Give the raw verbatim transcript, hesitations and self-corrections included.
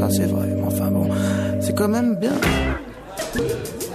ça c'est vrai, mais enfin bon, c'est quand même bien.